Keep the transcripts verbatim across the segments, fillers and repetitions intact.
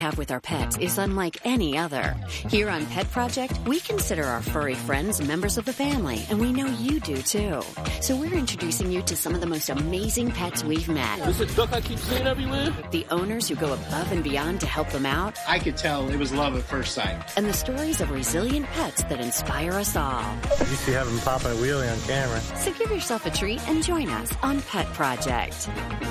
have with our pets is unlike any other. Here on Pet Project, we consider our furry friends members of the family, and we know you do too. So we're introducing you to some of the most amazing pets we've met. This is a duck I keep seeing everywhere. The owners who go above and beyond to help them out. I could tell it was love at first sight. And the stories of resilient pets that inspire us all. You used to have them popping a wheelie on camera. So give yourself a treat and join us on Pet Project.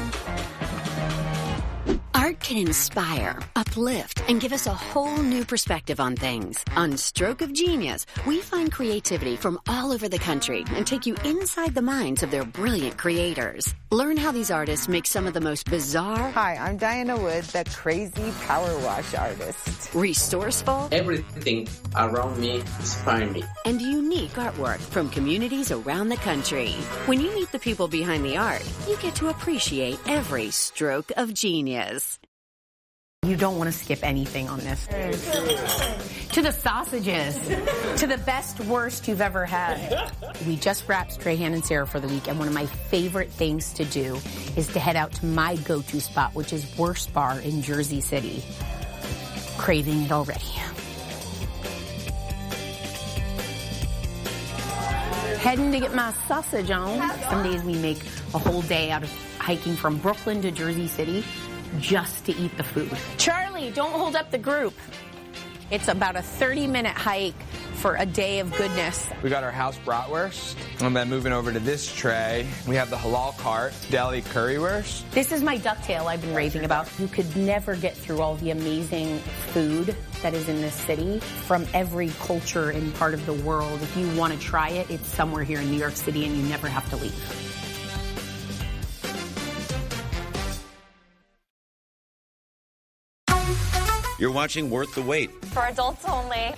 Art can inspire, uplift, and give us a whole new perspective on things. On Stroke of Genius, we find creativity from all over the country and take you inside the minds of their brilliant creators. Learn how these artists make some of the most bizarre... Hi, I'm Diana Wood, the crazy power wash artist. Resourceful... Everything around me inspires me. And unique artwork from communities around the country. When you meet the people behind the art, you get to appreciate every stroke of genius. You don't want to skip anything on this. To the sausages. To the best, worst you've ever had. We just wrapped Strahan and Sarah for the week, and one of my favorite things to do is to head out to my go-to spot, which is Worst Bar in Jersey City. Craving it already. Heading to get my sausage on. Some days we make a whole day out of hiking from Brooklyn to Jersey City just to eat the food. Charlie, don't hold up the group. It's about a thirty minute hike for a day of goodness. We got our house bratwurst, and then moving over to this tray, we have the halal cart, deli currywurst. This is my ducktail I've been raving about. You could never get through all the amazing food that is in this city from every culture and part of the world. If you want to try it, it's somewhere here in New York City, and you never have to leave. You're watching Worth the Wait. For adults only.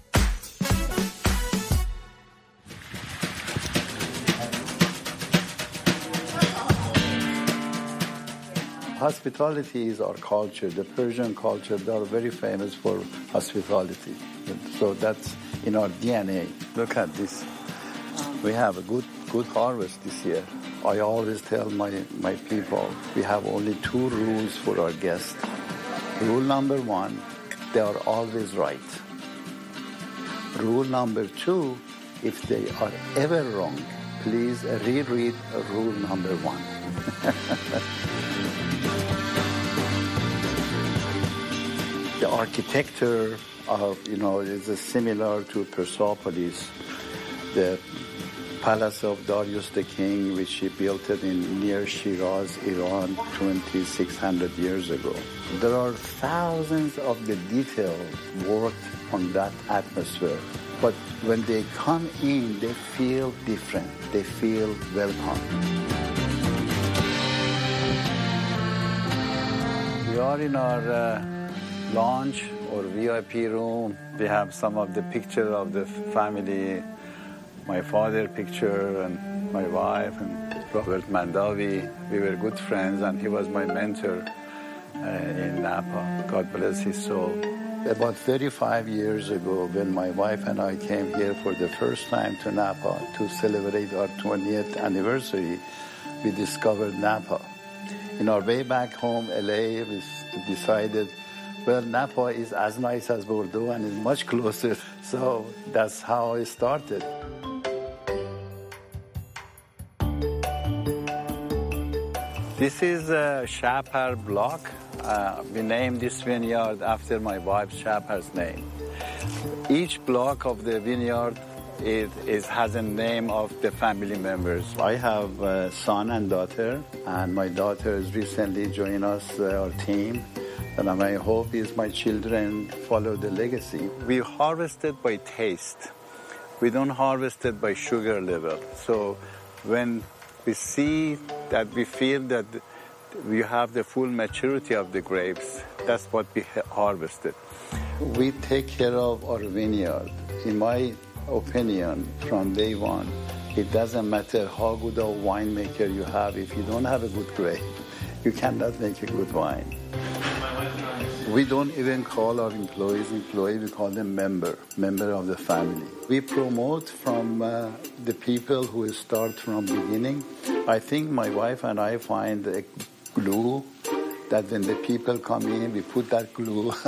Hospitality is our culture. The Persian culture, they are very famous for hospitality. So that's in our D N A. Look at this. We have a good good harvest this year. I always tell my, my people, we have only two rules for our guests. Rule number one, they are always right. Rule number two, if they are ever wrong, please reread rule number one. The architecture of, you know, is similar to Persepolis, the palace of Darius the king, which he built it in near Shiraz, Iran, twenty-six hundred years ago. There are thousands of the details worked on that atmosphere. But when they come in, they feel different. They feel welcome. We are in our uh, lounge or V I P room. We have some of the picture of the family. My father picture and my wife and Robert Mandavi. We were good friends, and he was my mentor uh, in Napa. God bless his soul. About thirty-five years ago, when my wife and I came here for the first time to Napa to celebrate our twentieth anniversary, we discovered Napa. In our way back home, L A, we decided, well, Napa is as nice as Bordeaux and is much closer. So that's how it started. This is a Shapar block. Uh, we named this vineyard after my wife Shapar's name. Each block of the vineyard it is, has a name of the family members. I have a son and daughter, and my daughter has recently joined us, uh, our team. And my hope is my children follow the legacy. We harvest it by taste. We don't harvest it by sugar level. So when we see that, we feel that we have the full maturity of the grapes, that's what we harvested. We take care of our vineyard. In my opinion, from day one, it doesn't matter how good a winemaker you have. If you don't have a good grape, you cannot make a good wine. We don't even call our employees employees, we call them member, member of the family. We promote from uh, the people who start from beginning. I think my wife and I find a glue that when the people come in, we put that glue